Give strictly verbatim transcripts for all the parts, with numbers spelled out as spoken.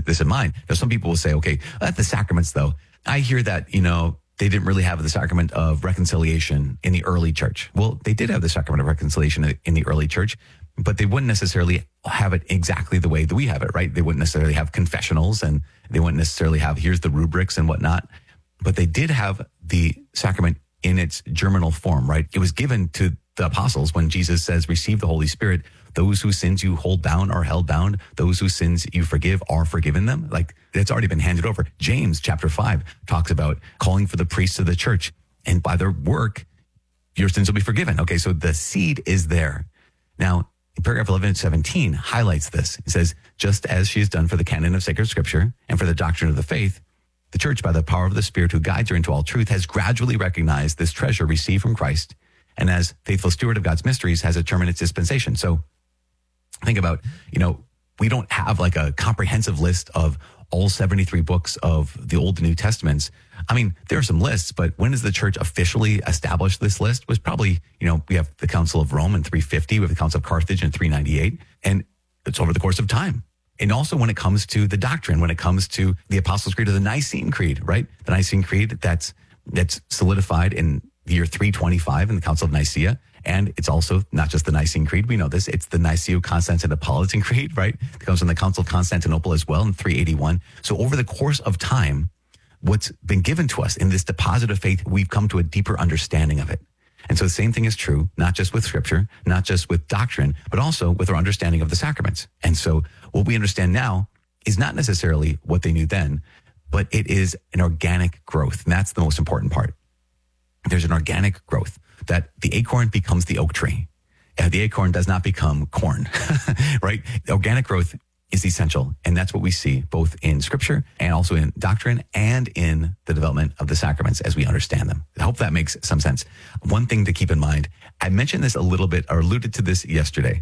this in mind. Now, some people will say, okay, at the sacraments, though, I hear that, you know, they didn't really have the sacrament of reconciliation in the early church. Well, they did have the sacrament of reconciliation in the early church, but they wouldn't necessarily have it exactly the way that we have it, right? They wouldn't necessarily have confessionals, and they wouldn't necessarily have, here's the rubrics and whatnot. But they did have the sacrament in its germinal form, right? It was given to the apostles when Jesus says, receive the Holy Spirit. Those whose sins you hold bound are held bound. Those whose sins you forgive are forgiven them. Like, it's already been handed over. James chapter five talks about calling for the priests of the church, and by their work, your sins will be forgiven. Okay, so the seed is there. Now, paragraph eleven seventeen highlights this. It says, just as she has done for the canon of sacred scripture and for the doctrine of the faith, the church, by the power of the Spirit who guides her into all truth, has gradually recognized this treasure received from Christ, and as faithful steward of God's mysteries, has determined its dispensation. So think about, you know, we don't have like a comprehensive list of all seventy-three books of the Old and New Testaments. I mean, there are some lists, but when does the church officially establish this list? It was probably, you know, we have the Council of Rome in three fifty, we have the Council of Carthage in three ninety-eight, and it's over the course of time. And also when it comes to the doctrine, when it comes to the Apostles' Creed or the Nicene Creed, right? The Nicene Creed, that's that's solidified in the year three twenty-five in the Council of Nicaea. And it's also not just the Nicene Creed, we know this, it's the Niceo-Constantinopolitan Creed, right? It comes from the Council of Constantinople as well in three eighty-one. So over the course of time, what's been given to us in this deposit of faith, we've come to a deeper understanding of it. And so the same thing is true, not just with scripture, not just with doctrine, but also with our understanding of the sacraments. And so what we understand now is not necessarily what they knew then, but it is an organic growth. And that's the most important part. There's an organic growth that the acorn becomes the oak tree. And the acorn does not become corn, right? Organic growth is essential. And that's what we see both in scripture and also in doctrine and in the development of the sacraments as we understand them. I hope that makes some sense. One thing to keep in mind, I mentioned this a little bit or alluded to this yesterday,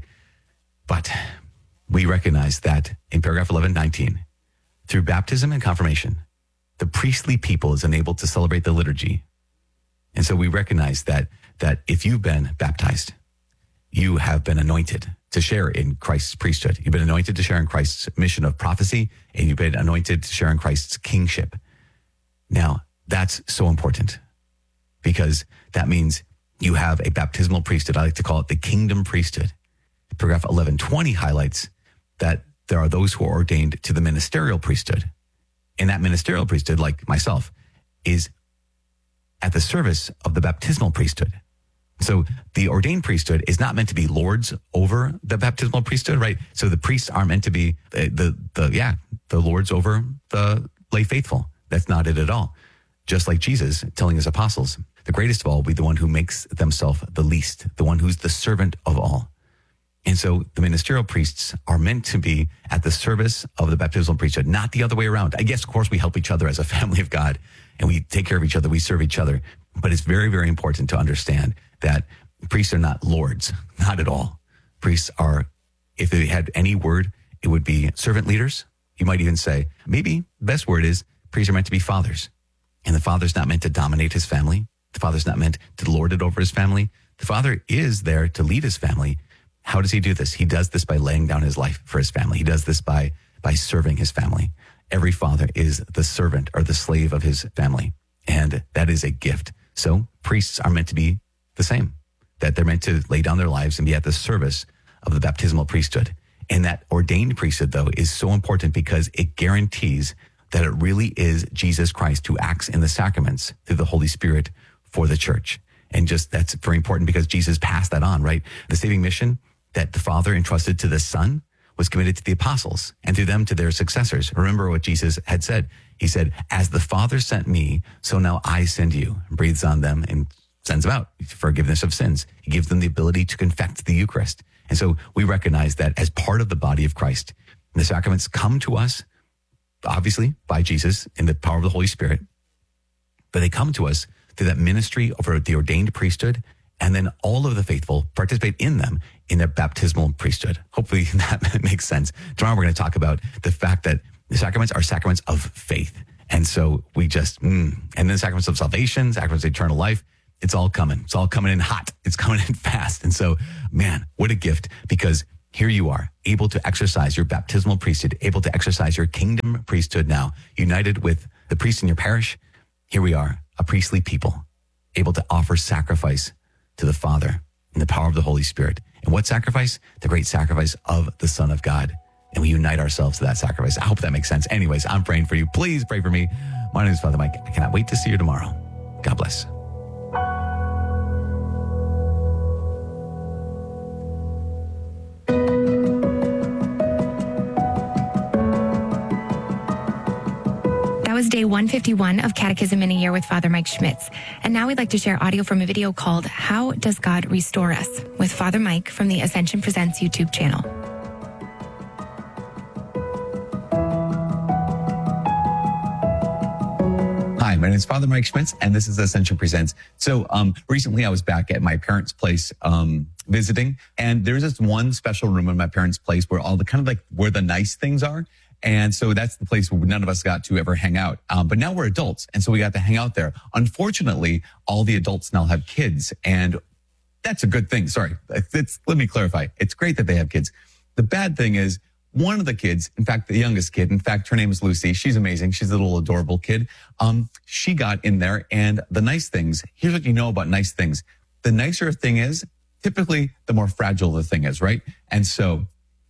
but we recognize that in paragraph eleven nineteen, through baptism and confirmation, the priestly people is enabled to celebrate the liturgy. And so we recognize that that if you've been baptized, you have been anointed to share in Christ's priesthood. You've been anointed to share in Christ's mission of prophecy, and you've been anointed to share in Christ's kingship. Now, that's so important because that means you have a baptismal priesthood. I like to call it the kingdom priesthood. Paragraph eleven twenty highlights that there are those who are ordained to the ministerial priesthood. And that ministerial priesthood, like myself, is at the service of the baptismal priesthood. So the ordained priesthood is not meant to be lords over the baptismal priesthood, right? So the priests are meant to be the, the, the yeah, the lords over the lay faithful. That's not it at all. Just like Jesus telling his apostles, the greatest of all will be the one who makes themselves the least, the one who's the servant of all. And so the ministerial priests are meant to be at the service of the baptismal priesthood, not the other way around. I guess, of course, we help each other as a family of God and we take care of each other. We serve each other. But it's very, very important to understand that priests are not lords, not at all. Priests are, if they had any word, it would be servant leaders. You might even say, maybe the best word is priests are meant to be fathers. And the father's not meant to dominate his family. The father's not meant to lord it over his family. The father is there to lead his family. How does he do this? He does this by laying down his life for his family. He does this by, by serving his family. Every father is the servant or the slave of his family. And that is a gift. So priests are meant to be the same, that they're meant to lay down their lives and be at the service of the baptismal priesthood. And that ordained priesthood, though, is so important because it guarantees that it really is Jesus Christ who acts in the sacraments through the Holy Spirit for the church. And just that's very important because Jesus passed that on, right? The saving mission that the Father entrusted to the Son was committed to the apostles and through them to their successors. Remember what Jesus had said. He said, as the Father sent me, so now I send you. And breathes on them and sends them out. Forgiveness of sins. He gives them the ability to confect the Eucharist. And so we recognize that as part of the body of Christ, the sacraments come to us, obviously, by Jesus in the power of the Holy Spirit, but they come to us through that ministry over the ordained priesthood, and then all of the faithful participate in them in their baptismal priesthood. Hopefully that makes sense. Tomorrow we're going to talk about the fact that the sacraments are sacraments of faith. And so we just, mm, and then sacraments of salvation, sacraments of eternal life, it's all coming. It's all coming in hot. It's coming in fast. And so, man, what a gift, because Here you are, able to exercise your baptismal priesthood, able to exercise your kingdom priesthood now, united with the priest in your parish. Here we are, a priestly people, able to offer sacrifice to the Father in the power of the Holy Spirit. And what sacrifice? The great sacrifice of the Son of God. And we unite ourselves to that sacrifice. I hope that makes sense. Anyways, I'm praying for you. Please pray for me. My name is Father Mike. I cannot wait to see you tomorrow. God bless. That was day one fifty-one of Catechism in a Year with Father Mike Schmitz. And now we'd like to share audio from a video called How Does God Restore Us? With Father Mike from the Ascension Presents YouTube channel. Hi, my name is Father Mike Schmitz, and this is Ascension Presents. So um, recently I was back at my parents' place um, visiting, and there's this one special room in my parents' place where all the kind of like where the nice things are. And so that's the place where none of us got to ever hang out. Um, but now we're adults, and so we got to hang out there. Unfortunately, all the adults now have kids, and that's a good thing. Sorry, it's, let me clarify. It's great that they have kids. The bad thing is one of the kids, in fact, the youngest kid, in fact, her name is Lucy. She's amazing. She's a little adorable kid. Um, she got in there, and the nice things, here's what you know about nice things. The nicer a thing is, typically the more fragile the thing is, right? And so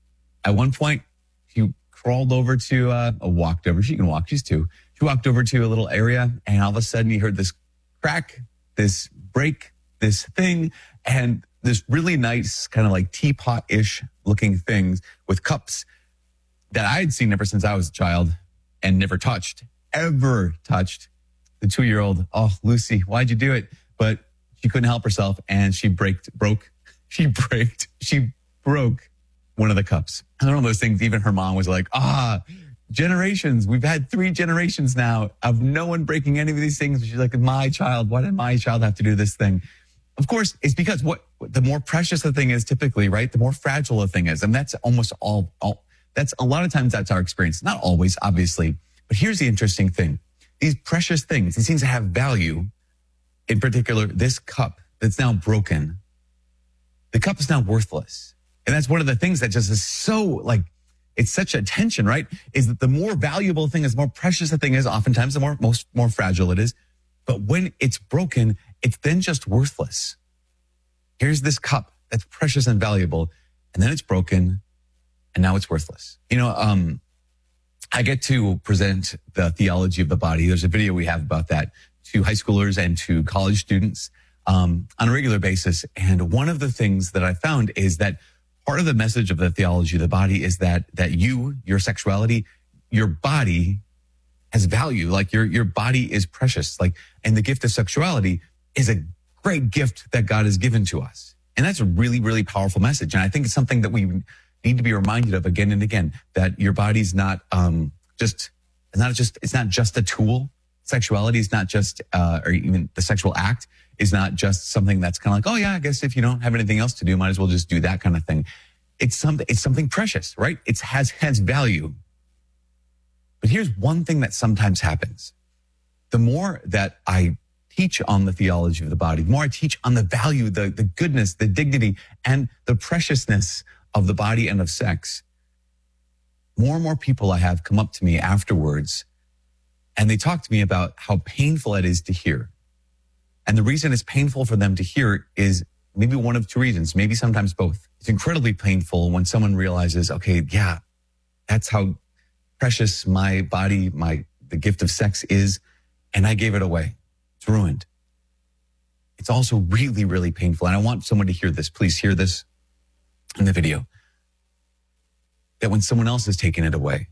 at one point, she crawled over to, uh, walked over, she can walk, she's two. She walked over to a little area, and all of a sudden you heard this crack, this break, this thing, and this really nice kind of like teapot-ish looking things with cups that I had seen ever since I was a child and never touched, ever touched. The two-year-old, oh, Lucy, why'd you do it? But she couldn't help herself, and she braked, broke, she braked, she broke one of the cups. And one of those things, even her mom was like, ah, generations. We've had three generations now of no one breaking any of these things. She's like, my child, why did my child have to do this thing? Of course, it's because what the more precious the thing is typically, right? The more fragile a thing is. And that's almost all, all, that's a lot of times that's our experience. Not always, obviously. But here's the interesting thing. These precious things, these things that have value, in particular, this cup that's now broken, the cup is now worthless. And that's one of the things that just is so like, it's such a tension, right? Is that the more valuable thing is, more precious the thing is, oftentimes the more, most, more fragile it is. But when it's broken, it's then just worthless. Here's this cup that's precious and valuable, and then it's broken, and now it's worthless. You know, um, I get to present the theology of the body. There's a video we have about that to high schoolers and to college students um, on a regular basis. And one of the things that I found is that part of the message of the theology of the body is that that you, your sexuality, your body has value. Like your your body is precious. Like, and the gift of sexuality is a great gift that God has given to us. And that's a really, really powerful message. And I think it's something that we need to be reminded of again and again, that your body's not um, just, it's not just, it's not just a tool. Sexuality is not just, uh, or even the sexual act is not just something that's kind of like, oh yeah, I guess if you don't have anything else to do, might as well just do that kind of thing. It's something, it's something precious, right? It has, has value. But here's one thing that sometimes happens. The more that I teach on the theology of the body, the more I teach on the value, the, the goodness, the dignity, and the preciousness of the body and of sex, more and more people I have come up to me afterwards, and they talk to me about how painful it is to hear. And the reason it's painful for them to hear is maybe one of two reasons, maybe sometimes both. It's incredibly painful when someone realizes, okay, yeah, that's how precious my body, my the gift of sex is, and I gave it away. It's ruined. It's also really, really painful. And I want someone to hear this. Please hear this in the video. That when someone else is taking it away,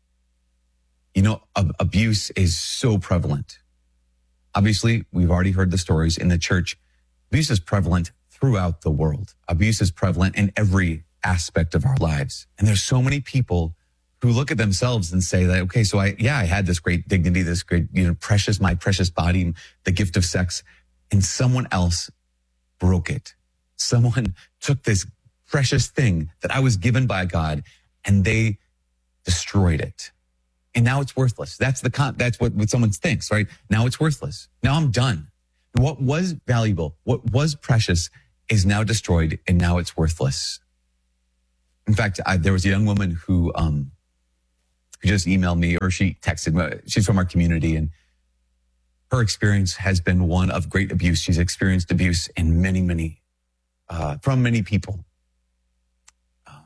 you know, ab- abuse is so prevalent. Obviously, we've already heard the stories in the church. Abuse is prevalent throughout the world. Abuse is prevalent in every aspect of our lives. And there's so many people who look at themselves and say that, okay, so I, yeah, I had this great dignity, this great, you know, precious, my precious body, the gift of sex, and someone else broke it. Someone took this precious thing that I was given by God and they destroyed it. And now it's worthless. That's the con- that's what, what someone thinks, right? Now it's worthless. Now I'm done. What was valuable, what was precious is now destroyed and now it's worthless. In fact, I, there was a young woman who, um, who just emailed me, or she texted me. She's from our community, and her experience has been one of great abuse. She's experienced abuse in many, many, uh, from many people. Um,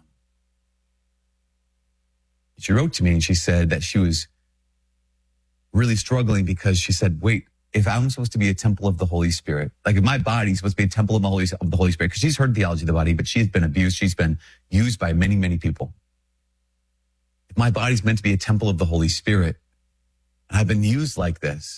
she wrote to me and she said that she was really struggling because she said, wait, if I'm supposed to be a temple of the Holy Spirit, like if my body's supposed to be a temple of the Holy, of the Holy Spirit, because she's heard theology of the body, but she's been abused. She's been used by many, many people. If my body's meant to be a temple of the Holy Spirit, and I've been used like this,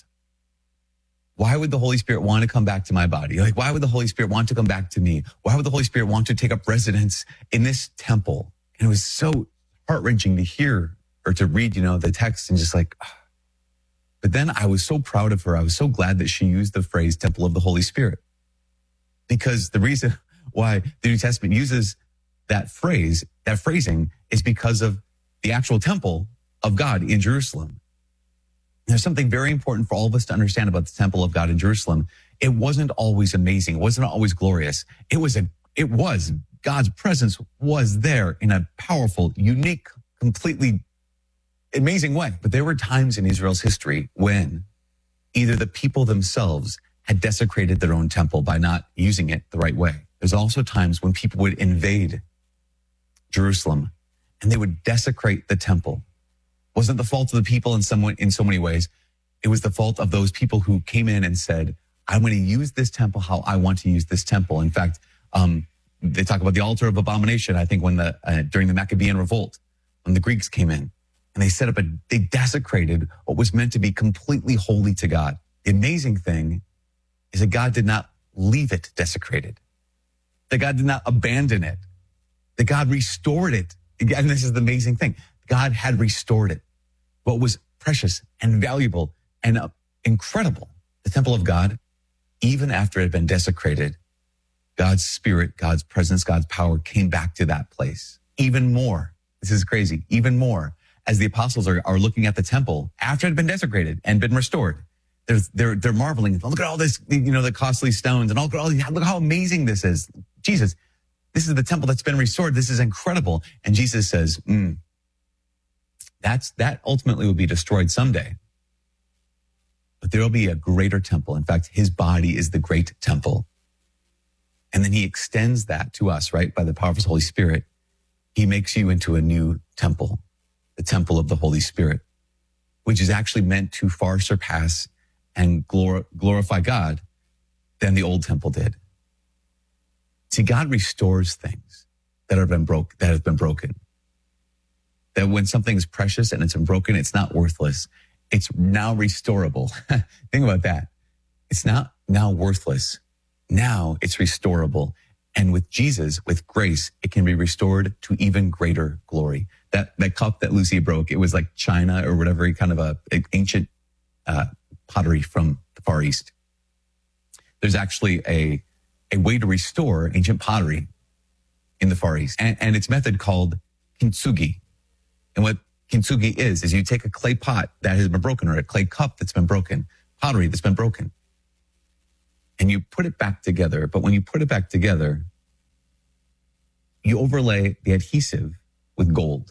why would the Holy Spirit want to come back to my body? Like, why would the Holy Spirit want to come back to me? Why would the Holy Spirit want to take up residence in this temple? And it was so heart-wrenching to hear or to read, you know, the text and just like, oh. But then I was so proud of her. I was so glad that she used the phrase temple of the Holy Spirit, because the reason why the New Testament uses that phrase, that phrasing, is because of the actual temple of God in Jerusalem. There's something very important for all of us to understand about the temple of God in Jerusalem. It wasn't always amazing. It wasn't always glorious. It was a, it was God's presence was there in a powerful, unique, completely amazing way. But there were times in Israel's history when either the people themselves had desecrated their own temple by not using it the right way. There's also times when people would invade Jerusalem and they would desecrate the temple. It wasn't the fault of the people in some way, in so many ways. It was the fault of those people who came in and said, I'm going to use this temple how I want to use this temple. In fact, um, they talk about the altar of abomination. I think when the, uh, during the Maccabean revolt, when the Greeks came in and they set up a, they desecrated what was meant to be completely holy to God. The amazing thing is that God did not leave it desecrated. That God did not abandon it. That God restored it. And this is the amazing thing. God had restored it. What was precious and valuable and uh, incredible, the temple of God, even after it had been desecrated, God's spirit, God's presence, God's power came back to that place. Even more, this is crazy, even more, as the apostles are, are looking at the temple after it had been desecrated and been restored. They're, they're, they're marveling. Look at all this, you know, the costly stones and all, all look how amazing this is. Jesus, this is the temple that's been restored. This is incredible. And Jesus says, mm, that's, that ultimately will be destroyed someday. But there will be a greater temple. In fact, his body is the great temple. And then he extends that to us, right? By the power of his Holy Spirit. He makes you into a new temple, the temple of the Holy Spirit, which is actually meant to far surpass and glor- glorify God than the old temple did. See, God restores things that have been broke, that have been broken. That when something is precious and it's been broken, it's not worthless. It's now restorable. Think about that. It's not now worthless. Now it's restorable. And with Jesus, with grace, it can be restored to even greater glory. That that cup that Lucy broke, it was like china or whatever, kind of a, a ancient uh, pottery from the Far East. There's actually a, a way to restore ancient pottery in the Far East. And, and it's a method called kintsugi. And what kintsugi is, is you take a clay pot that has been broken or a clay cup that's been broken, pottery that's been broken, and you put it back together. But when you put it back together, you overlay the adhesive with gold.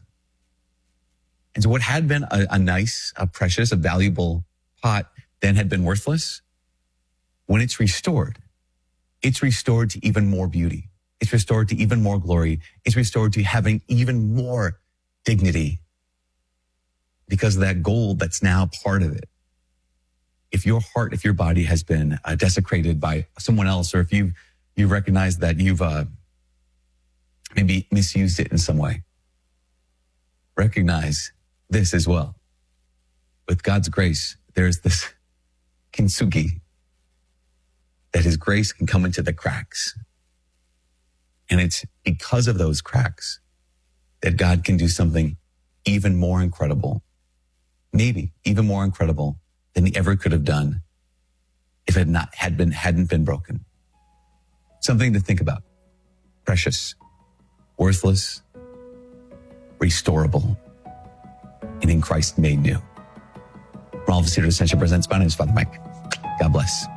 And so what had been a, a nice, a precious, a valuable pot then had been worthless. When it's restored, it's restored to even more beauty. It's restored to even more glory. It's restored to having even more dignity because of that gold that's now part of it. If your heart, if your body has been uh, desecrated by someone else, or if you've, you've recognized that you've uh, maybe misused it in some way, recognize this as well. With God's grace, there's this kintsugi, that his grace can come into the cracks. And it's because of those cracks that God can do something even more incredible, maybe even more incredible than he ever could have done if it had not had been hadn't been broken. Something to think about. Precious, worthless, restorable, and in Christ made new. From all of us here at Ascension Presents, my name is Father Mike. God bless.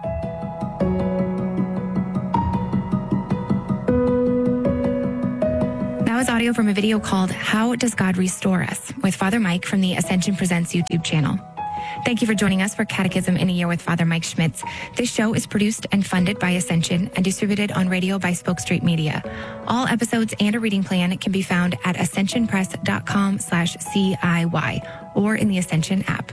That was audio audio from a video called How Does God Restore Us? With Father Mike from the Ascension Presents YouTube channel. Thank you for joining us for Catechism in a Year with Father Mike Schmitz. This show is produced and funded by Ascension and distributed on radio by Spoke Street Media. All episodes and a reading plan can be found at ascensionpress.com slash CIY or in the Ascension app.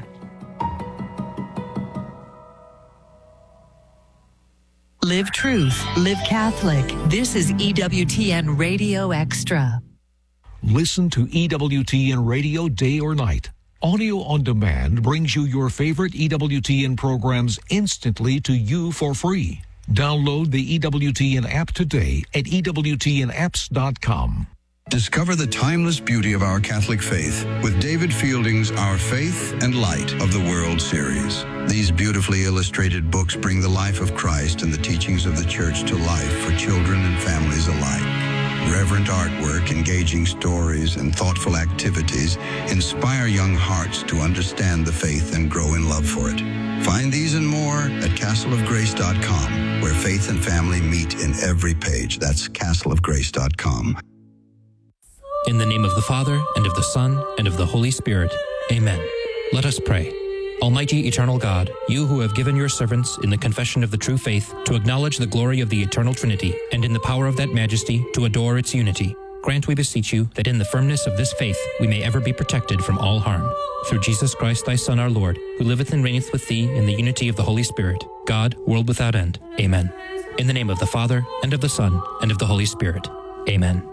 Live truth, live Catholic. This is E W T N Radio Extra. Listen to E W T N Radio day or night. Audio on Demand brings you your favorite E W T N programs instantly to you for free. Download the E W T N app today at E W T N apps dot com. Discover the timeless beauty of our Catholic faith with David Fielding's Our Faith and Light of the World series. These beautifully illustrated books bring the life of Christ and the teachings of the Church to life for children and families alike. Reverent artwork, engaging stories, and thoughtful activities inspire young hearts to understand the faith and grow in love for it. Find these and more at castle of grace dot com, where faith and family meet in every page. That's castle of grace dot com. In the name of the Father, and of the Son, and of the Holy Spirit. Amen. Let us pray. Almighty eternal God, you who have given your servants in the confession of the true faith to acknowledge the glory of the eternal Trinity, and in the power of that majesty to adore its unity, grant, we beseech you, that in the firmness of this faith we may ever be protected from all harm. Through Jesus Christ, thy Son, our Lord, who liveth and reigneth with thee in the unity of the Holy Spirit, God, world without end. Amen. In the name of the Father, and of the Son, and of the Holy Spirit. Amen.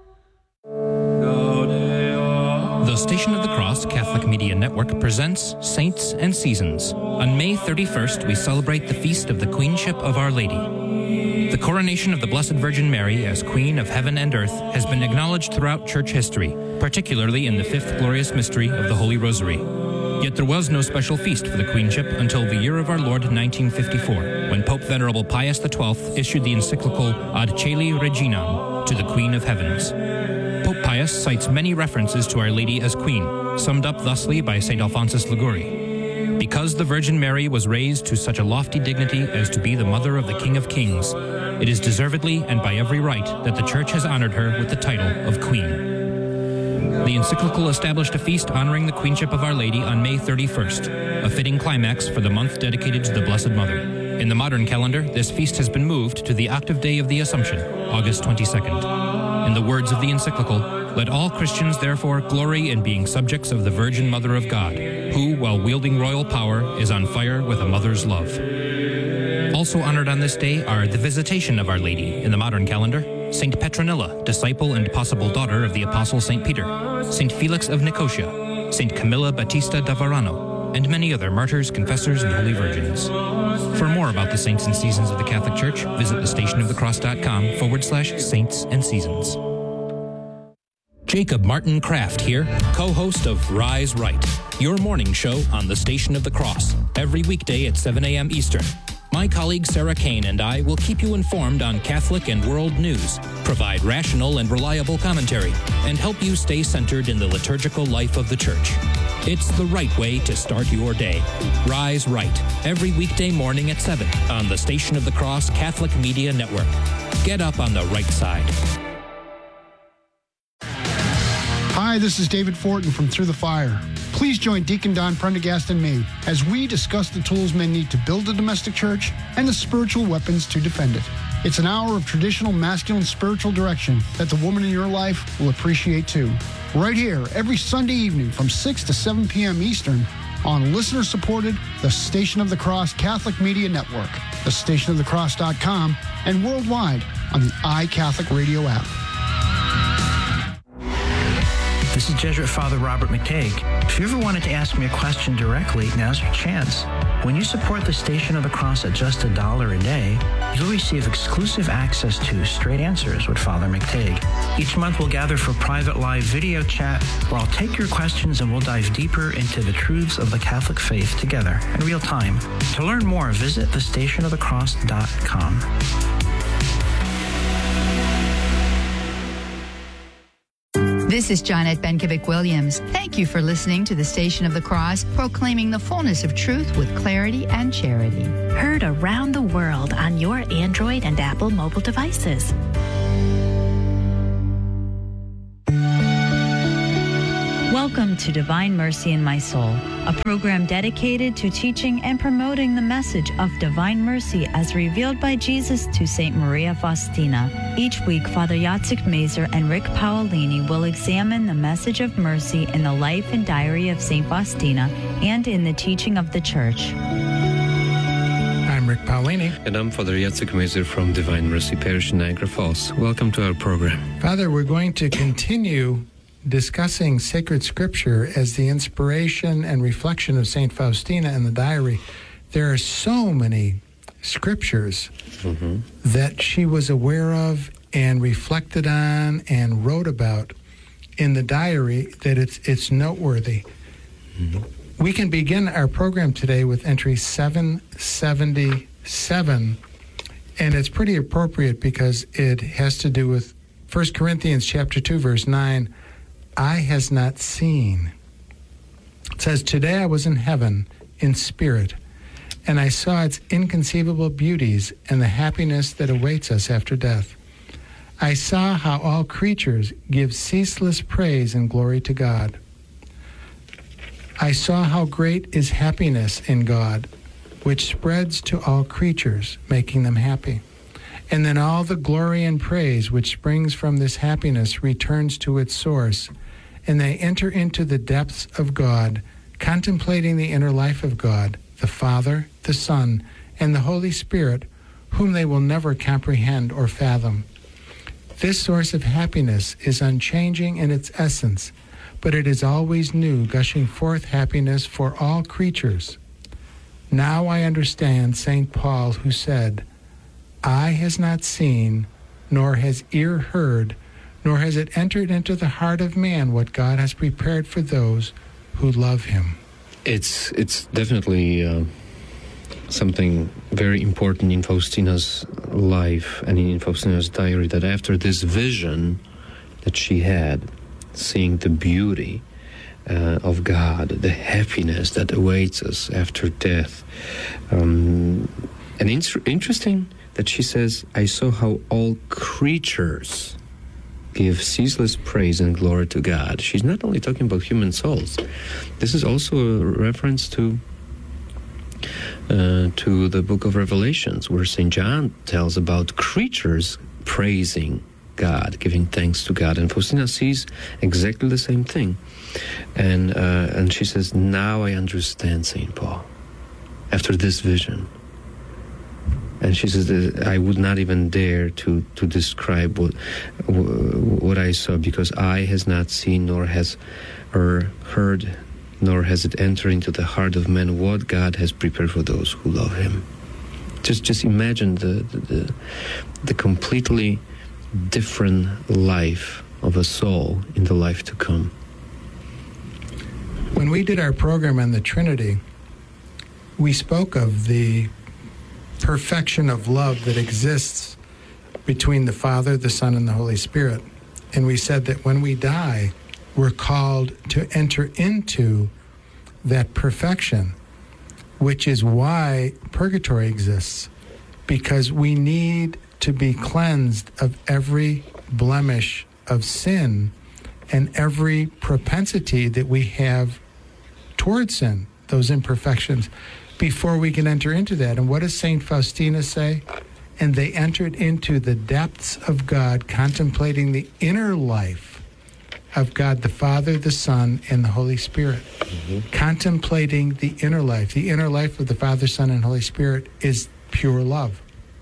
The Station of the Cross Catholic Media Network presents Saints and Seasons. On May thirty-first, we celebrate the feast of the Queenship of Our Lady. The coronation of the Blessed Virgin Mary as Queen of Heaven and Earth has been acknowledged throughout Church history, particularly in the fifth glorious mystery of the Holy Rosary. Yet there was no special feast for the Queenship until the year of our Lord nineteen fifty-four, when Pope Venerable Pius the twelfth issued the encyclical Ad Coeli Reginam, to the Queen of Heavens. Pope Pius cites many references to Our Lady as Queen, summed up thusly by Saint Alphonsus Liguori. Because the Virgin Mary was raised to such a lofty dignity as to be the mother of the King of Kings, it is deservedly and by every right that the Church has honored her with the title of Queen. The encyclical established a feast honoring the Queenship of Our Lady on May thirty-first, a fitting climax for the month dedicated to the Blessed Mother. In the modern calendar, this feast has been moved to the octave day of the Assumption, August twenty-second. In the words of the encyclical, let all Christians therefore glory in being subjects of the Virgin Mother of God, who, while wielding royal power, is on fire with a mother's love. Also honored on this day are the Visitation of Our Lady in the modern calendar, Saint Petronilla, disciple and possible daughter of the Apostle Saint Peter, Saint Felix of Nicosia, Saint Camilla Battista da Varano, and many other martyrs, confessors, and holy virgins. For more about the saints and seasons of the Catholic Church, visit thestationofthecross.com forward slash saints and seasons. Jacob Martin Kraft here, co-host of Rise Right, your morning show on the Station of the Cross, every weekday at seven a.m. Eastern. My colleague Sarah Kane and I will keep you informed on Catholic and world news, provide rational and reliable commentary, and help you stay centered in the liturgical life of the Church. It's the right way to start your day. Rise Right, every weekday morning at seven on the Station of the Cross Catholic Media Network. Get up on the right side. Hi, this is David Fortin from Through the Fire. Please join Deacon Don Prendergast and me as we discuss the tools men need to build a domestic church and the spiritual weapons to defend it. It's an hour of traditional masculine spiritual direction that the woman in your life will appreciate too. Right here, every Sunday evening from six to seven p.m. Eastern on listener-supported The Station of the Cross Catholic Media Network, the station of the cross dot com, and worldwide on the iCatholic Radio app. This is Jesuit Father Robert McTague. If you ever wanted to ask me a question directly, now's your chance. When you support the Station of the Cross at just a dollar a day, you'll receive exclusive access to Straight Answers with Father McTague. Each month we'll gather for private live video chat where I'll take your questions and we'll dive deeper into the truths of the Catholic faith together in real time. To learn more, visit the station of the cross dot com. This is Jonette Benkovic-Williams. Thank you for listening to the Station of the Cross, proclaiming the fullness of truth with clarity and charity. Heard around the world on your Android and Apple mobile devices. Welcome to Divine Mercy in My Soul, a program dedicated to teaching and promoting the message of divine mercy as revealed by Jesus to Saint Maria Faustina. Each week, Father Jacek Mazer and Rick Paolini will examine the message of mercy in the life and diary of Saint Faustina and in the teaching of the Church. I'm Rick Paolini. And I'm Father Jacek Mazer from Divine Mercy Parish in Niagara Falls. Welcome to our program. Father, we're going to continue discussing sacred scripture as the inspiration and reflection of Saint Faustina in the diary. There are so many scriptures mm-hmm. that she was aware of and reflected on and wrote about in the diary that it's it's noteworthy. Mm-hmm. We can begin our program today with entry seven seventy-seven, and it's pretty appropriate because it has to do with First Corinthians chapter two, verse nine. Eye has not seen. It says, today I was in heaven in spirit, and I saw its inconceivable beauties and the happiness that awaits us after death. I saw how all creatures give ceaseless praise and glory to God. I saw how great is happiness in God, which spreads to all creatures, making them happy. And then all the glory and praise which springs from this happiness returns to its source, and they enter into the depths of God, contemplating the inner life of God, the Father, the Son, and the Holy Spirit, whom they will never comprehend or fathom. This source of happiness is unchanging in its essence, but it is always new, gushing forth happiness for all creatures. Now I understand Saint Paul, who said, eye has not seen, nor has ear heard, nor has it entered into the heart of man what God has prepared for those who love him. It's it's definitely uh, something very important in Faustina's life and in Faustina's diary, that after this vision that she had, seeing the beauty uh, of God, the happiness that awaits us after death, um, and it's interesting that she says, I saw how all creatures give ceaseless praise and glory to God. She's not only talking about human souls. This is also a reference to uh, to the book of Revelations, where Saint John tells about creatures praising God, giving thanks to God. And Faustina sees exactly the same thing. And, uh, and she says, now I understand Saint Paul, after this vision. And she says that I would not even dare to, to describe what what I saw, because eye has not seen, nor has or heard, nor has it entered into the heart of man what God has prepared for those who love him. Just just imagine the the, the, the completely different life of a soul in the life to come. When we did our program on the Trinity, we spoke of the perfection of love that exists between the Father, the Son, and the Holy Spirit. And we said that when we die, we're called to enter into that perfection, which is why purgatory exists, because we need to be cleansed of every blemish of sin and every propensity that we have towards sin, those imperfections, before we can enter into that. And what does Saint Faustina say? And they entered into the depths of God, contemplating the inner life of God, the Father, the Son, and the Holy Spirit. Mm-hmm. Contemplating the inner life. The inner life of the Father, Son, and Holy Spirit is pure love.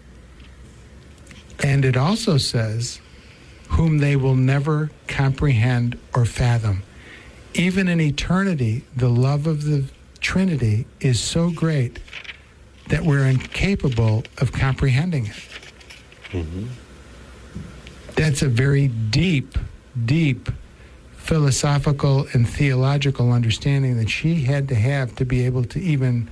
And it also says, whom they will never comprehend or fathom. Even in eternity, the love of the Trinity is so great that we're incapable of comprehending it. Mm-hmm. That's a very deep, deep philosophical and theological understanding that she had to have to be able to even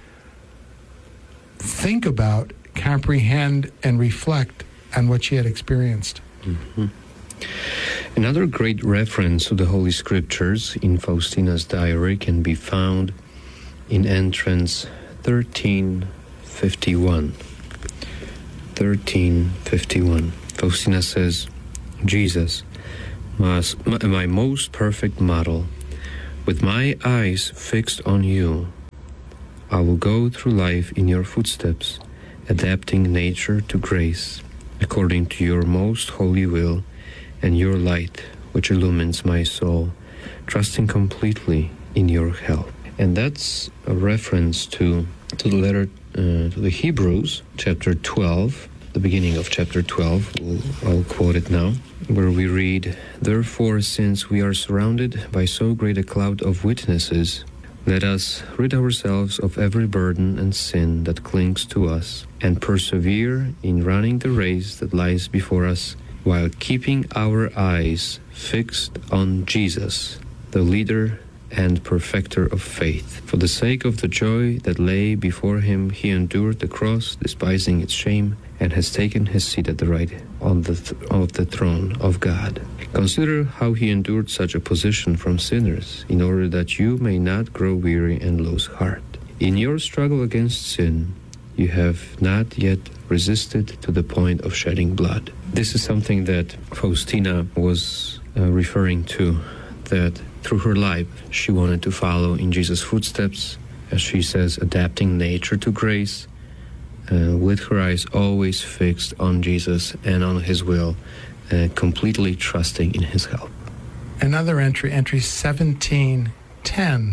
think about, comprehend, and reflect on what she had experienced. Mm-hmm. Another great reference to the Holy Scriptures in Faustina's diary can be found in entrance thirteen fifty-one. thirteen fifty-one. Faustina says, Jesus, my, my most perfect model, With my eyes fixed on you, I will go through life in your footsteps, adapting nature to grace, according to your most holy will and your light, which illumines my soul, trusting completely in your help. And that's a reference to, to the letter uh, to the Hebrews, chapter twelve, the beginning of chapter twelve. We'll, I'll quote it now, where we read, "Therefore, since we are surrounded by so great a cloud of witnesses, let us rid ourselves of every burden and sin that clings to us, and persevere in running the race that lies before us, while keeping our eyes fixed on Jesus, the leader and perfecter of faith. For the sake of the joy that lay before him, he endured the cross, despising its shame, and has taken his seat at the right on the th- of the throne of God. Consider how he endured such opposition from sinners, in order that you may not grow weary and lose heart. In your struggle against sin, you have not yet resisted to the point of shedding blood." This is something that Faustina was uh, referring to, that through her life she wanted to follow in Jesus' footsteps, as she says, adapting nature to grace, uh, with her eyes always fixed on Jesus and on his will, uh, completely trusting in his help. Another entry, entry seventeen ten.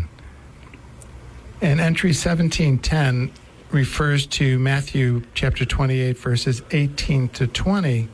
And entry seventeen ten refers to Matthew chapter twenty-eight, verses eighteen to twenty.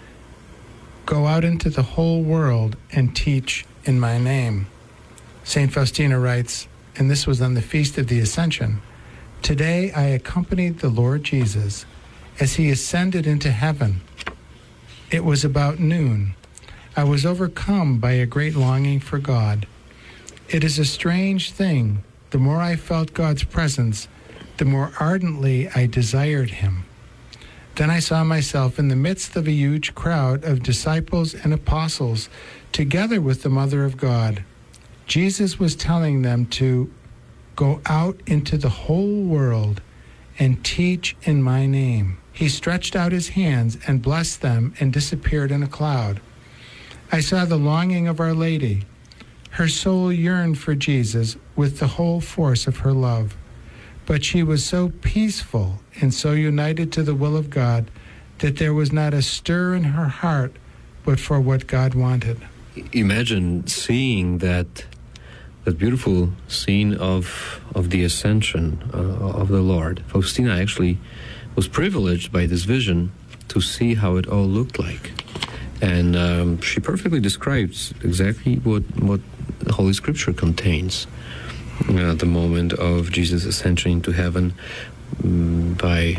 "Go out into the whole world and teach in my name." Saint Faustina writes, and this was on the Feast of the Ascension, "Today I accompanied the Lord Jesus as he ascended into heaven. It was about noon. I was overcome by a great longing for God. It is a strange thing. The more I felt God's presence, the more ardently I desired him. Then I saw myself in the midst of a huge crowd of disciples and apostles, together with the Mother of God. Jesus was telling them to go out into the whole world and teach in my name. He stretched out his hands and blessed them and disappeared in a cloud. I saw the longing of Our Lady. Her soul yearned for Jesus with the whole force of her love. But she was so peaceful and so united to the will of God that there was not a stir in her heart but for what God wanted." Imagine seeing that that beautiful scene of of the ascension uh, of the Lord. Faustina actually was privileged by this vision to see how it all looked like, and um, she perfectly describes exactly what what Holy Scripture contains. At the moment of Jesus' ascension into heaven, um, by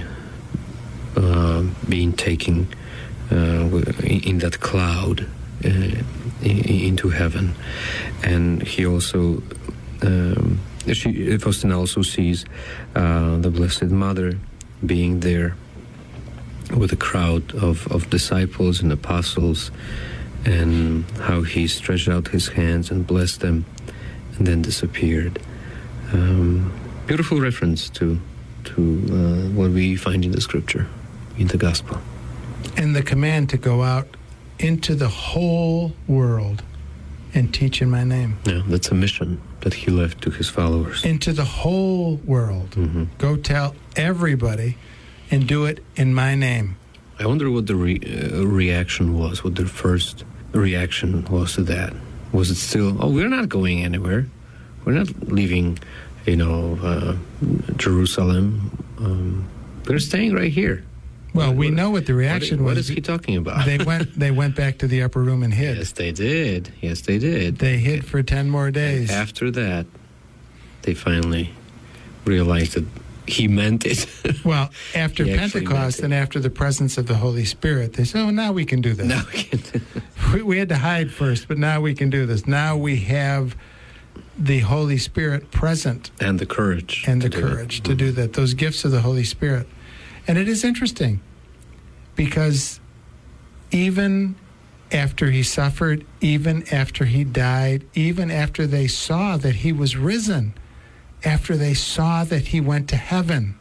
uh, being taken uh, in, in that cloud uh, into heaven. And he also, um, she, Faustina also sees uh, the Blessed Mother being there with a crowd of, of disciples and apostles, and how he stretched out his hands and blessed them and then disappeared. Um, beautiful reference to to uh, what we find in the Scripture, in the Gospel. And the command to go out into the whole world and teach in my name. Yeah, that's a mission that he left to his followers. Into the whole world. Mm-hmm. Go tell everybody and do it in my name. I wonder what the re- uh, reaction was, what their first reaction was to that. Was it still, oh, we're not going anywhere. We're not leaving, you know, uh, Jerusalem. Um, we're staying right here. Well, what, we what, know what the reaction what, was. What is he talking about? They went. They went back to the upper room and hid. Yes, they did. Yes, they did. They hid for ten more days. And after that, they finally realized that he meant it. Well, after Pentecost and after the presence of the Holy Spirit, they said, "Oh, now we can do this. Now we can." we, we had to hide first, but now we can do this. Now we have the Holy Spirit present, and the courage, and the courage to do that. Those gifts of the Holy Spirit. And it is interesting because even after he suffered, even after he died, even after they saw that he was risen, after they saw that he went to heaven,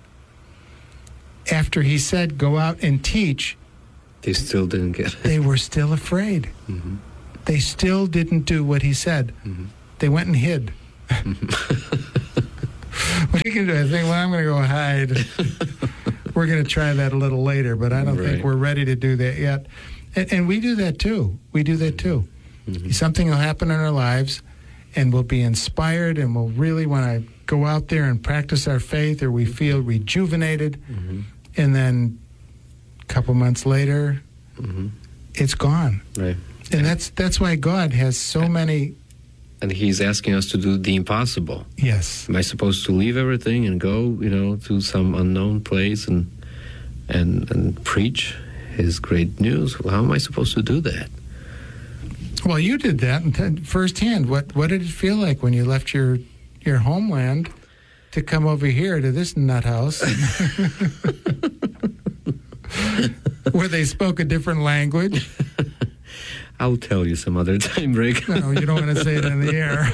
after he said, go out and teach, they still didn't get it. They were still afraid. Mm-hmm. They still didn't do what he said. Mm-hmm. They went and hid. What are you going to do? I think, well, I'm going to go hide. We're going to try that a little later, but I don't Right. think we're ready to do that yet. And, and we do that too. We do that too. Mm-hmm. Something will happen in our lives, and we'll be inspired, and we'll really want to go out there and practice our faith, or we feel rejuvenated. Mm-hmm. And then a couple months later, Mm-hmm. it's gone. Right. And that's that's why God has so many. And he's asking us to do the impossible. Yes. Am I supposed to leave everything and go, you know, to some unknown place and and and preach his great news? How am I supposed to do that? Well, you did that firsthand. What what did it feel like when you left your your homeland to come over here to this nut house, where they spoke a different language? I'll tell you some other time, Rick. No, you don't want to say it in the air.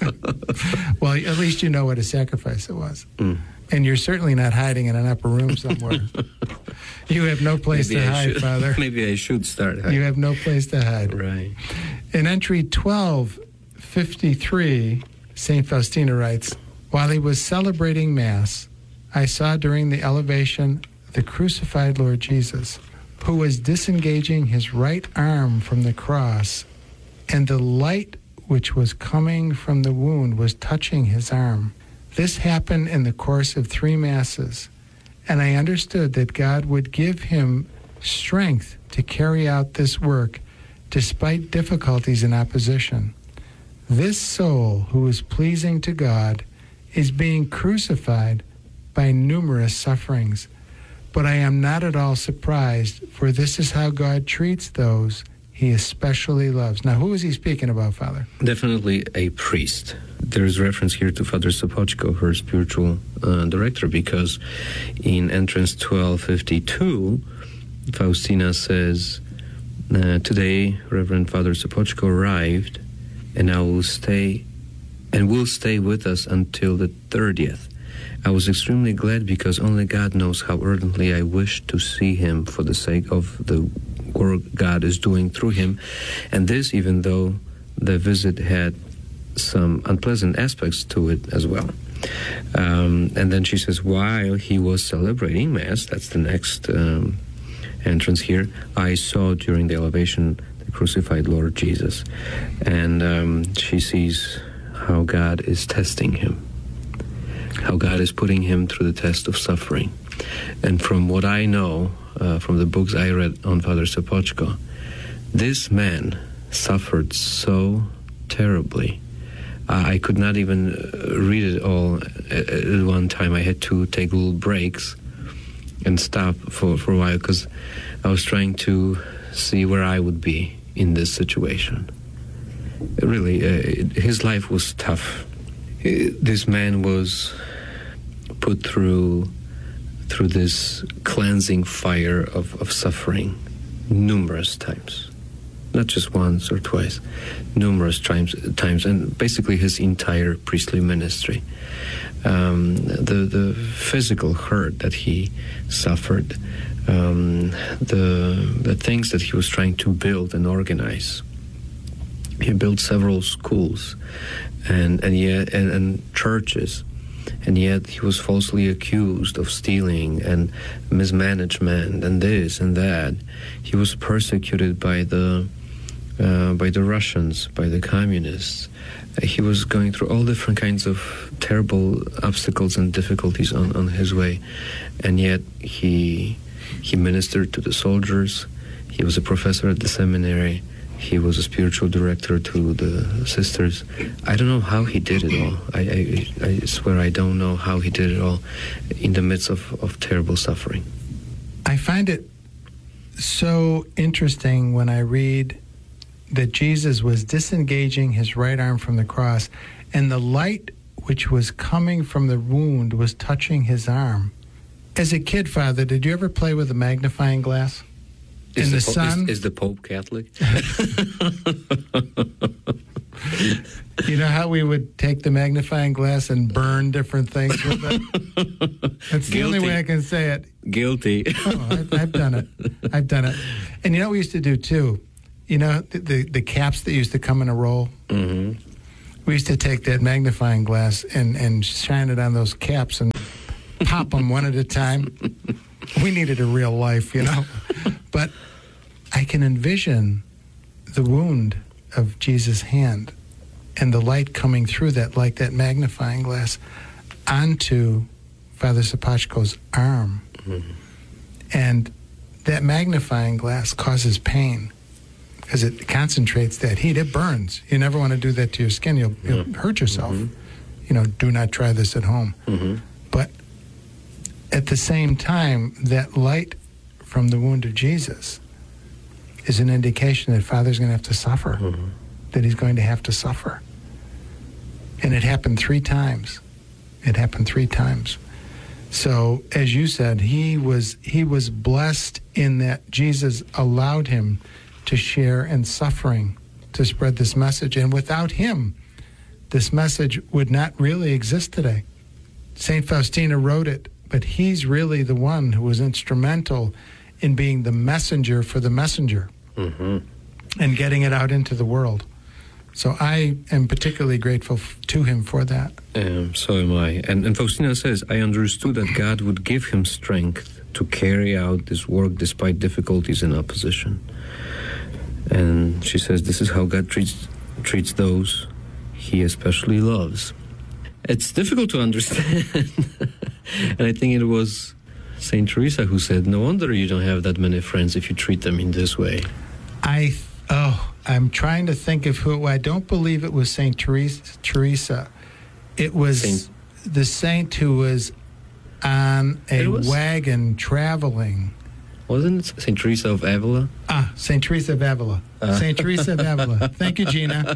Well, at least you know what a sacrifice it was. Mm. And you're certainly not hiding in an upper room somewhere. You have no place Maybe to I hide, should, Father. Maybe I should start hiding. You have no place to hide. Right. In entry twelve fifty-three, Saint Faustina writes, "While he was celebrating Mass, I saw during the elevation the crucified Lord Jesus, who was disengaging his right arm from the cross, and the light which was coming from the wound was touching his arm. This happened in the course of three Masses, and I understood that God would give him strength to carry out this work despite difficulties and opposition. This soul who is pleasing to God is being crucified by numerous sufferings. But I am not at all surprised, for this is how God treats those he especially loves." Now, who is he speaking about, Father? Definitely a priest. There is reference here to Father Sopochko, her spiritual uh, director, because in entrance twelve fifty-two, Faustina says, uh, "Today, Reverend Father Sopochko arrived, and I will stay, and will stay with us until the thirtieth. I was extremely glad because only God knows how ardently I wished to see him for the sake of the work God is doing through him, and this even though the visit had some unpleasant aspects to it as well." Um, and then she says, while he was celebrating Mass, that's the next um, entrance here, "I saw during the elevation the crucified Lord Jesus." And um, she sees how God is testing him, how God is putting him through the test of suffering. And from what I know, uh, from the books I read on Father Sopochko, this man suffered so terribly. Uh, I could not even uh, read it all at, at one time. I had to take little breaks and stop for, for a while because I was trying to see where I would be in this situation. Really, uh, his life was tough. This man was put through through this cleansing fire of, of suffering numerous times. Not just once or twice, numerous times, times, and basically his entire priestly ministry. Um, the the physical hurt that he suffered, um, the the things that he was trying to build and organize. He built several schools, and and yet and, and churches, and yet he was falsely accused of stealing and mismanagement and this and that. He was persecuted by the uh, by the Russians, by the communists. He was going through all different kinds of terrible obstacles and difficulties on, on his way, and yet he he ministered to the soldiers. He was a professor at the seminary. He was a spiritual director to the sisters. I don't know how he did it all. I, I, I swear I don't know how he did it all in the midst of, of terrible suffering. I find it so interesting when I read that Jesus was disengaging his right arm from the cross, and the light which was coming from the wound was touching his arm. As a kid, Father, did you ever play with a magnifying glass? Is in the, the po- sun? Is, is the Pope Catholic? You know how we would take the magnifying glass and burn different things with it? That's the only way I can say it. Guilty. Oh, I've, I've done it. I've done it. And you know what we used to do, too? You know, the, the, the caps that used to come in a roll? Mm-hmm. we used to take that magnifying glass and, and shine it on those caps and pop them one at a time. We needed a real life, you know. But I can envision the wound of Jesus' hand and the light coming through that, like that magnifying glass, onto Father Sapachko's arm. Mm-hmm. And that magnifying glass causes pain because it concentrates that heat. It burns. You never want to do that to your skin. You'll, you'll mm-hmm. hurt yourself. Mm-hmm. You know, do not try this at home. Mm-hmm. But at the same time, that light from the wound of Jesus is an indication that Father's going to have to suffer, mm-hmm. that he's going to have to suffer. And it happened three times. It happened three times. So, as you said, he was he was blessed in that Jesus allowed him to share in suffering, to spread this message. And without him, this message would not really exist today. Saint Faustina wrote it, but he's really the one who was instrumental in being the messenger for the messenger mm-hmm. and getting it out into the world. So I am particularly grateful f- to him for that. Um, so am I. And, and Faustina says, I understood that God would give him strength to carry out this work despite difficulties and opposition. And she says, this is how God treats treats those he especially loves. It's difficult to understand. And I think it was Saint Teresa who said, no wonder you don't have that many friends if you treat them in this way. I, oh... I'm trying to think of who. I don't believe it was Saint Teresa. Teresa. It was Saint. the saint who was on a was, wagon traveling. Wasn't it Saint Teresa of Avila? Ah, Saint Teresa of Avila. Uh. Saint Teresa of Avila. Thank you, Gina.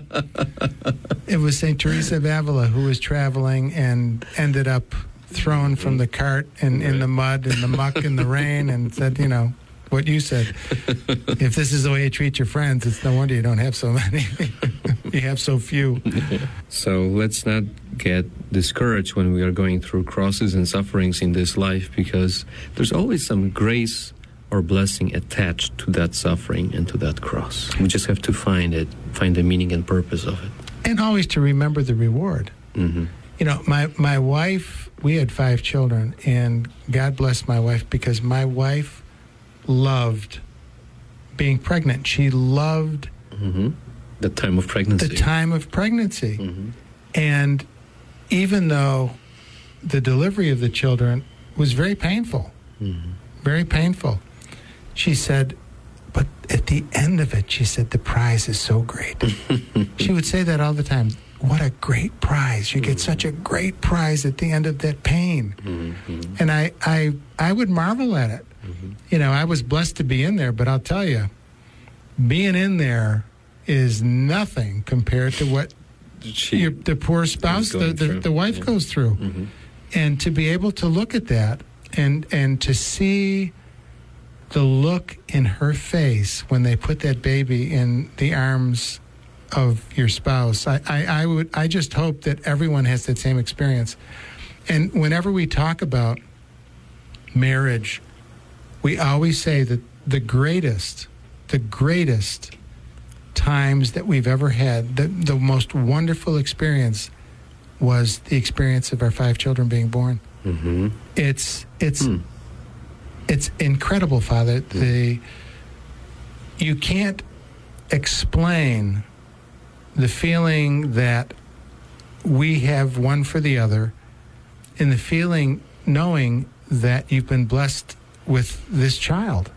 It was Saint Teresa of Avila who was traveling and ended up thrown from the cart in, in the mud and the muck and the rain and said, you know, what you said. If this is the way you treat your friends, it's no wonder you don't have so many. You have so few. So let's not get discouraged when we are going through crosses and sufferings in this life, because there's always some grace or blessing attached to that suffering and to that cross. We just have to find it, find the meaning and purpose of it. And always to remember the reward. Mm-hmm. You know, my, my wife, we had five children, and God bless my wife, because my wife loved being pregnant. She loved mm-hmm. the time of pregnancy. The time of pregnancy. Mm-hmm. And even though the delivery of the children was very painful, mm-hmm. very painful, she said, but at the end of it, she said, the prize is so great. She would say that all the time. What a great prize. You get mm-hmm. such a great prize at the end of that pain. Mm-hmm. And I, I, I would marvel at it. Mm-hmm. You know, I was blessed to be in there, but I'll tell you, being in there is nothing compared to what she, your, the poor spouse, the, the, the wife yeah. goes through. Mm-hmm. And to be able to look at that and, and to see the look in her face when they put that baby in the arms of your spouse, I, I, I would I just hope that everyone has that same experience. And whenever we talk about marriage, we always say that the greatest, the greatest times that we've ever had, the, the most wonderful experience was the experience of our five children being born. Mm-hmm. It's it's mm. it's incredible, Father. Mm. The you can't explain the feeling that we have one for the other, and the feeling knowing that you've been blessed with this child.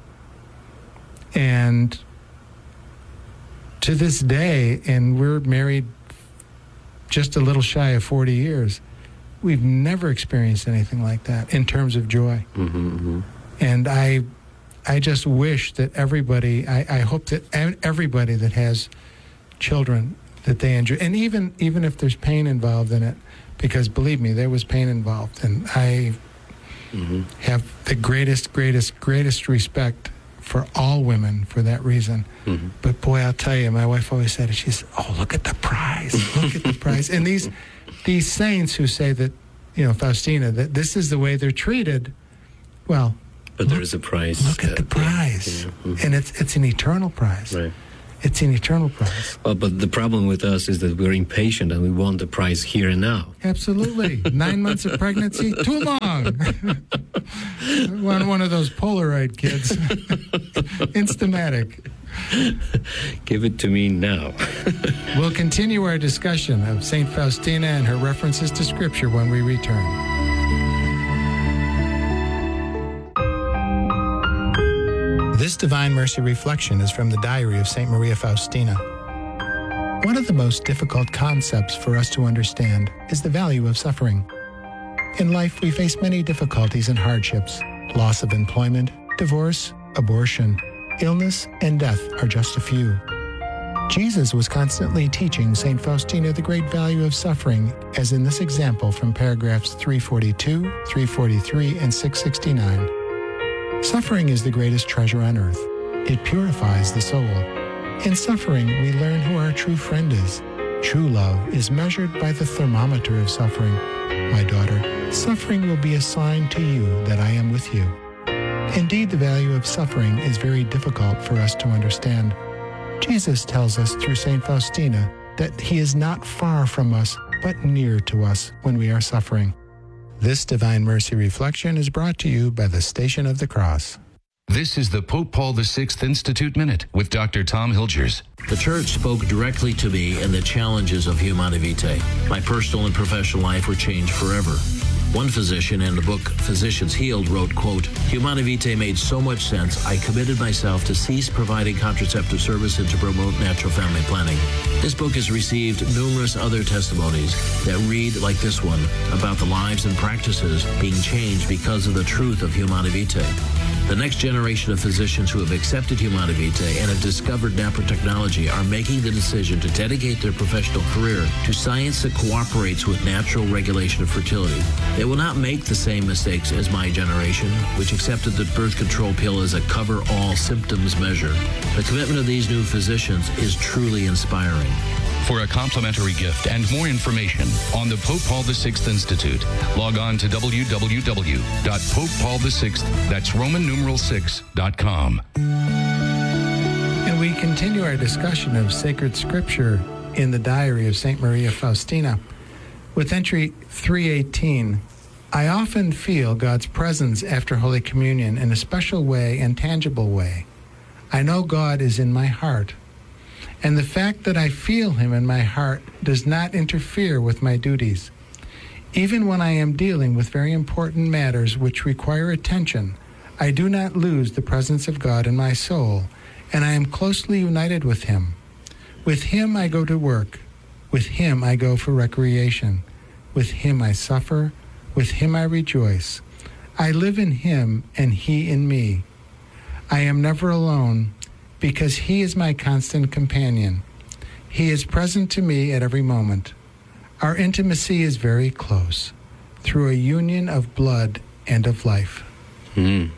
And to this day, and we're married just a little shy of forty years, we've never experienced anything like that in terms of joy. Mm-hmm, mm-hmm. And I I just wish that everybody, I, I hope that everybody that has children, that they enjoy, and even even if there's pain involved in it, because believe me, there was pain involved, and I mm-hmm. have the greatest, greatest, greatest respect for all women for that reason. Mm-hmm. But boy, I'll tell you, my wife always said it. She said, "Oh, look at the prize! Look at the prize!" And these these saints who say that, you know, Faustina, that this is the way they're treated. Well, but look, there is a prize. Look at the prize, yeah. Mm-hmm. And it's it's an eternal prize. Right. It's an eternal prize. Well, but the problem with us is that we're impatient and we want the prize here and now. Absolutely. Nine months of pregnancy, too long. one, one of those Polaroid kids. Instamatic. Give it to me now. We'll continue our discussion of Saint Faustina and her references to Scripture when we return. This Divine Mercy reflection is from the diary of Saint Maria Faustina. One of the most difficult concepts for us to understand is the value of suffering. In life, we face many difficulties and hardships. Loss of employment, divorce, abortion, illness, and death are just a few. Jesus was constantly teaching Saint Faustina the great value of suffering, as in this example from paragraphs three forty-two, three forty-three, and six sixty-nine. Suffering is the greatest treasure on earth. It purifies the soul. In suffering, we learn who our true friend is. True love is measured by the thermometer of suffering. My daughter, suffering will be a sign to you that I am with you. Indeed, the value of suffering is very difficult for us to understand. Jesus tells us through Saint Faustina that he is not far from us, but near to us when we are suffering. This Divine Mercy reflection is brought to you by the Station of the Cross. This is the Pope Paul the Sixth Institute Minute with Doctor Tom Hilgers. The Church spoke directly to me in the challenges of Humanae Vitae. My personal and professional life were changed forever. One physician in the book Physicians Healed wrote, quote, Humanae Vitae made so much sense, I committed myself to cease providing contraceptive service and to promote natural family planning. This book has received numerous other testimonies that read like this one about the lives and practices being changed because of the truth of Humanae Vitae. The next generation of physicians who have accepted Humanae Vitae and have discovered nanotechnology are making the decision to dedicate their professional career to science that cooperates with natural regulation of fertility. They will not make the same mistakes as my generation, which accepted the birth control pill as a cover-all symptoms measure. The commitment of these new physicians is truly inspiring. For a complimentary gift and more information on the Pope Paul the Sixth Institute, log on to w w w dot pope paul the sixth, that's Roman numeral six, dot com. And we continue our discussion of sacred scripture in the diary of Saint Maria Faustina with entry three eighteen. I often feel God's presence after Holy Communion in a special way and tangible way. I know God is in my heart. And the fact that I feel him in my heart does not interfere with my duties. Even when I am dealing with very important matters which require attention, I do not lose the presence of God in my soul, and I am closely united with him. With him I go to work. With him I go for recreation. With him I suffer. With him I rejoice. I live in him, and he in me. I am never alone, because he is my constant companion. He is present to me at every moment. Our intimacy is very close, through a union of blood and of life. Mm.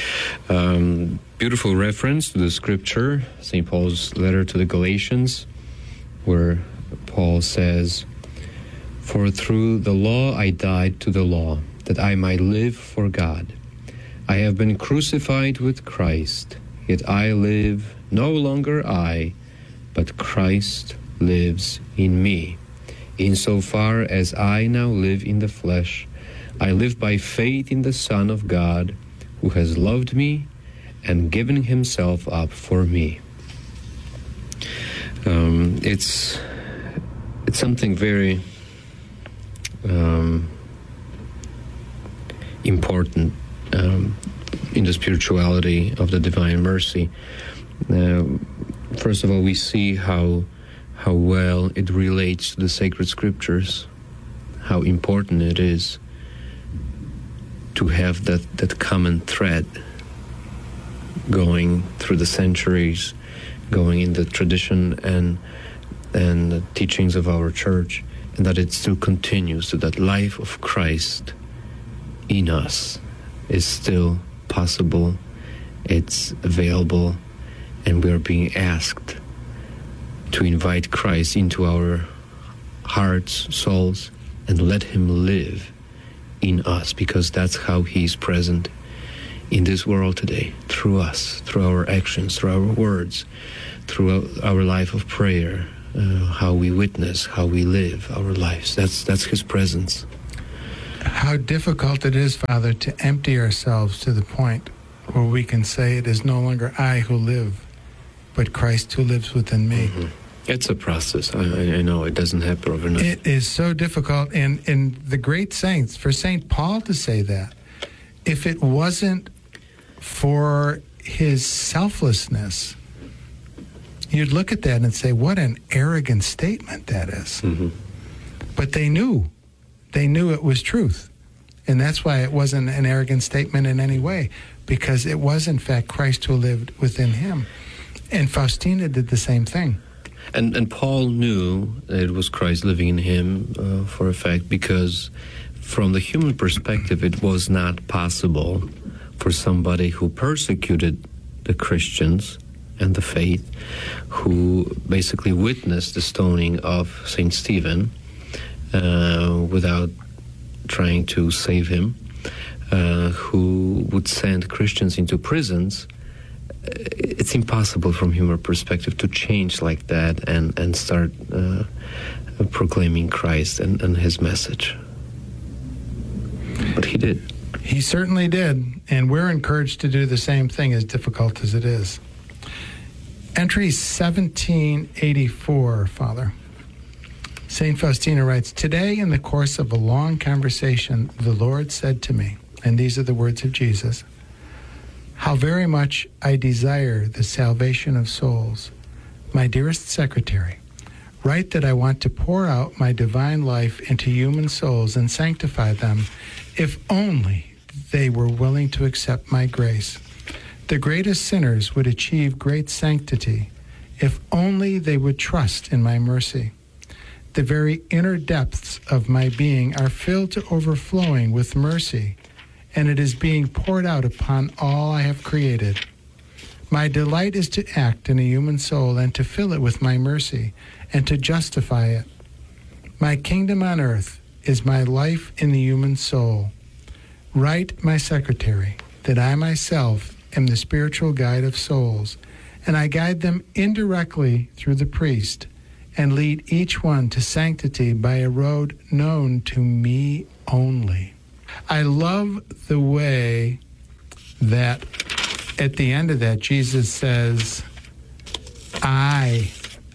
Um, beautiful reference to the scripture, Saint Paul's letter to the Galatians, where Paul says, For through the law I died to the law, that I might live for God. I have been crucified with Christ, yet I live no longer I, but Christ lives in me. Insofar as I now live in the flesh, I live by faith in the Son of God, who has loved me and given himself up for me. Um, it's it's something very um, important um, in the spirituality of the Divine Mercy. Uh, first of all, we see how how well it relates to the sacred scriptures, how important it is to have that, that common thread going through the centuries, going in the tradition and and the teachings of our church, and that it still continues, so that life of Christ in us is still possible, it's available, and we are being asked to invite Christ into our hearts, souls, and let him live in us, because that's how he's present in this world today, through us, through our actions, through our words, through our life of prayer, uh, how we witness, how we live our lives. That's that's His presence. How difficult it is, Father, to empty ourselves to the point where we can say it is no longer I who live, but Christ who lives within me. Mm-hmm. It's a process. I, I know it doesn't happen overnight. It is so difficult. And, and the great saints, for Saint Paul to say that, if it wasn't for his selflessness, you'd look at that and say, what an arrogant statement that is. Mm-hmm. But they knew. They knew it was truth. And that's why it wasn't an arrogant statement in any way, because it was, in fact, Christ who lived within him. And Faustina did the same thing. And and Paul knew that it was Christ living in him uh, for a fact, because from the human perspective, it was not possible for somebody who persecuted the Christians and the faith, who basically witnessed the stoning of Saint Stephen uh, without trying to save him, uh, who would send Christians into prisons. It's impossible from human perspective to change like that and, and start uh, proclaiming Christ and, and his message. But he did. He certainly did, and we're encouraged to do the same thing, as difficult as it is. Entry seventeen eighty-four, Father. Saint Faustina writes, today in the course of a long conversation, the Lord said to me, and these are the words of Jesus, how very much I desire the salvation of souls. My dearest secretary, write that I want to pour out my divine life into human souls and sanctify them, if only they were willing to accept my grace. The greatest sinners would achieve great sanctity if only they would trust in my mercy. The very inner depths of my being are filled to overflowing with mercy, and it is being poured out upon all I have created. My delight is to act in a human soul and to fill it with my mercy and to justify it. My kingdom on earth is my life in the human soul. Write, my secretary, that I myself am the spiritual guide of souls, and I guide them indirectly through the priest and lead each one to sanctity by a road known to me only. I love the way that at the end of that, Jesus says, I,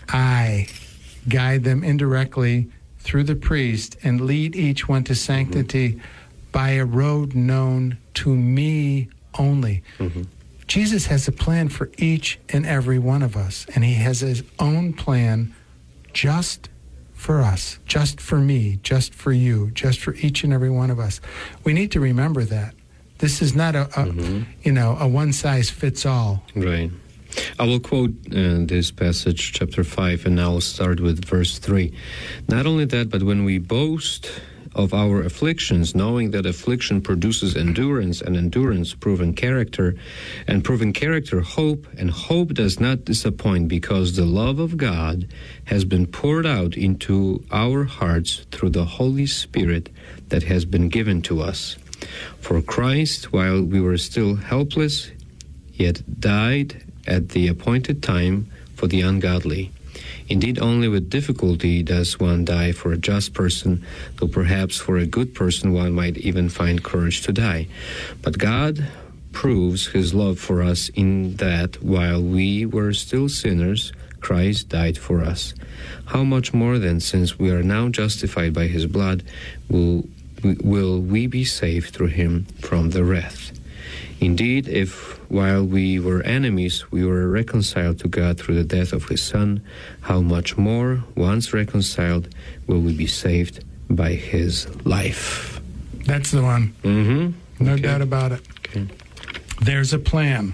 I guide them indirectly through the priest and lead each one to sanctity mm-hmm. by a road known to me only. Mm-hmm. Jesus has a plan for each and every one of us, and he has his own plan just for us, just for me, just for you, just for each and every one of us. We need to remember that. This is not a, a mm-hmm. you know, a one-size-fits-all. Right. I will quote uh, this passage, chapter five, and I'll start with verse three. Not only that, but when we boast of our afflictions, knowing that affliction produces endurance, and endurance proven character, and proven character hope, and hope does not disappoint, because the love of God has been poured out into our hearts through the Holy Spirit that has been given to us. For Christ, while we were still helpless, yet died at the appointed time for the ungodly. Indeed, only with difficulty does one die for a just person, though perhaps for a good person one might even find courage to die. But God proves his love for us in that while we were still sinners, Christ died for us. How much more then, since we are now justified by his blood, will will we be saved through him from the wrath? Indeed, if while we were enemies, we were reconciled to God through the death of his Son, how much more, once reconciled, will we be saved by his life? That's the one. Mm-hmm. No okay. doubt about it. Okay. There's a plan.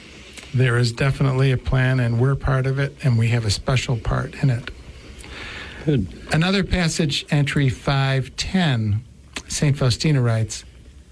There is definitely a plan, and we're part of it, and we have a special part in it. Good. Another passage, entry five ten, Saint Faustina writes,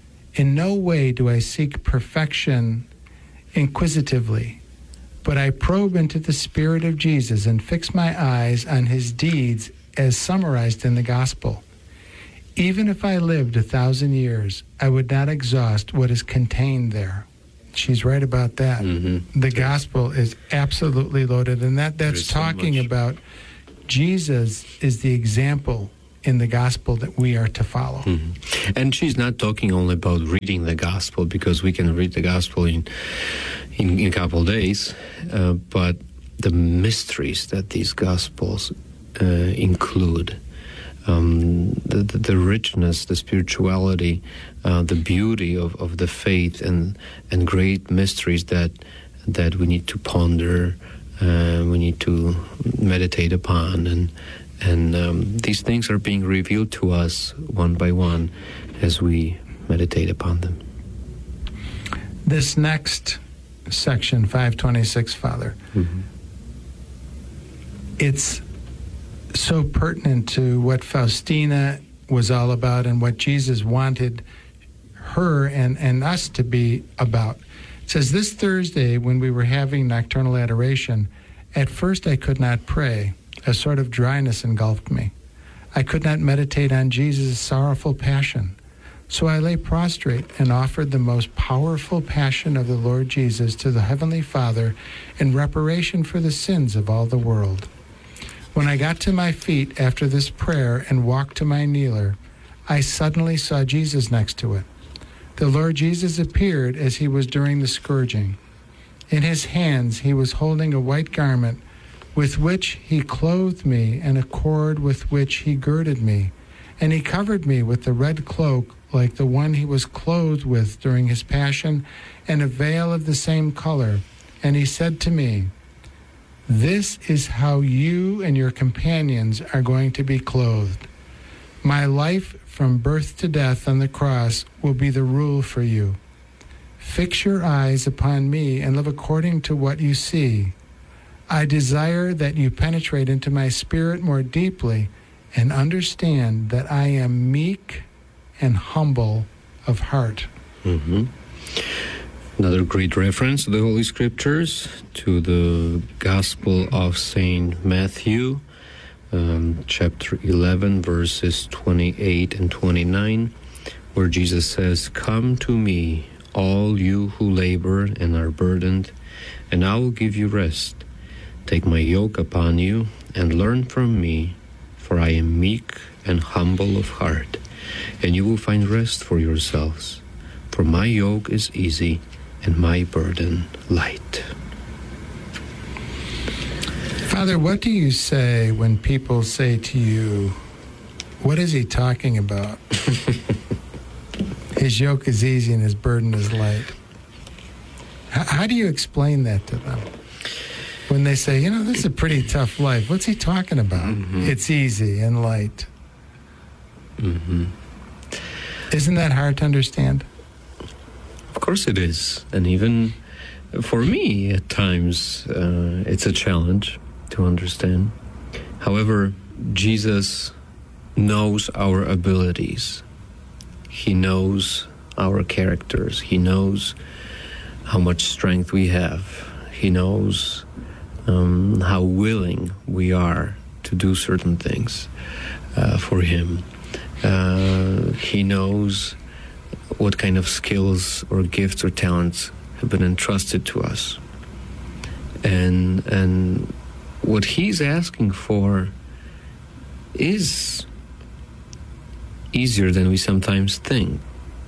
in no way do I seek perfection inquisitively, but I probe into the Spirit of Jesus and fix my eyes on his deeds as summarized in the Gospel. Even if I lived a thousand years, I would not exhaust what is contained there. she's right about that. Mm-hmm. The gospel is absolutely loaded, and that that's so talking much. about Jesus is the example in the gospel that we are to follow. Mm-hmm. And she's not talking only about reading the gospel, because we can read the gospel in in, in a couple of days, uh, but the mysteries that these gospels uh, include, um, the, the the richness, the spirituality, uh, the beauty of, of the faith, and and great mysteries that that we need to ponder, uh, we need to meditate upon, and. And um, these things are being revealed to us one by one as we meditate upon them. This next section, five twenty-six, Father, mm-hmm. it's so pertinent to what Faustina was all about and what Jesus wanted her and, and us to be about. It says, this Thursday when we were having nocturnal adoration, at first I could not pray. A sort of dryness engulfed me. I could not meditate on Jesus' sorrowful passion. So I lay prostrate and offered the most powerful passion of the Lord Jesus to the Heavenly Father in reparation for the sins of all the world. When I got to my feet after this prayer and walked to my kneeler, I suddenly saw Jesus next to it. The Lord Jesus appeared as he was during the scourging. In his hands he was holding a white garment with which he clothed me, and a cord with which he girded me. And he covered me with the red cloak like the one he was clothed with during his passion, and a veil of the same color. And he said to me, this is how you and your companions are going to be clothed. My life from birth to death on the cross will be the rule for you. Fix your eyes upon me and live according to what you see. I desire that you penetrate into my spirit more deeply and understand that I am meek and humble of heart. Mm-hmm. Another great reference to the Holy Scriptures, to the Gospel of Saint Matthew, um, chapter eleven, verses twenty-eight and twenty-nine, where Jesus says, come to me, all you who labor and are burdened, and I will give you rest. Take my yoke upon you and learn from me, for I am meek and humble of heart, and you will find rest for yourselves. For my yoke is easy and my burden light. Father, what do you say when people say to you, what is he talking about? His yoke is easy and his burden is light. How, how do you explain that to them? When they say, you know, this is a pretty tough life. What's he talking about? Mm-hmm. It's easy and light. Mm-hmm. Isn't that hard to understand? Of course it is. And even for me, at times, uh, it's a challenge to understand. However, Jesus knows our abilities. He knows our characters. He knows how much strength we have. He knows um, how willing we are to do certain things uh, for him. Uh, he knows what kind of skills or gifts or talents have been entrusted to us. And and what he's asking for is easier than we sometimes think.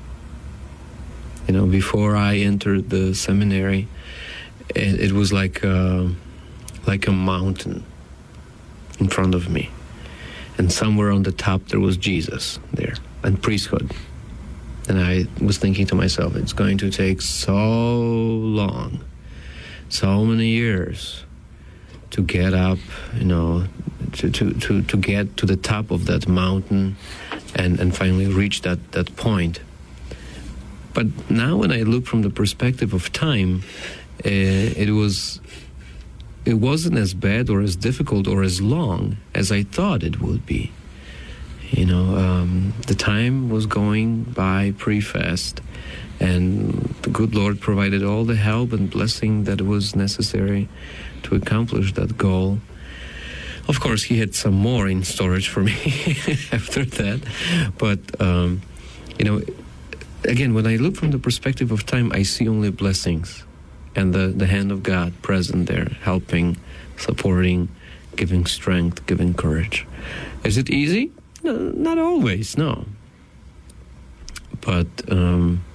You know, before I entered the seminary, it, it was like a, like a mountain in front of me. And somewhere on the top there was Jesus there, and priesthood. And I was thinking to myself, it's going to take so long, so many years to get up, you know, to, to, to, to get to the top of that mountain and, and finally reach that, that point. But now when I look from the perspective of time, uh, it was it wasn't as bad or as difficult or as long as I thought it would be. You know, um, the time was going by pretty fast, and the good Lord provided all the help and blessing that was necessary to accomplish that goal. Of course, he had some more in storage for me after that, but, um, you know, again, when I look from the perspective of time, I see only blessings and the, the hand of God present there, helping, supporting, giving strength, giving courage. Is it easy? No, not always, no. But um,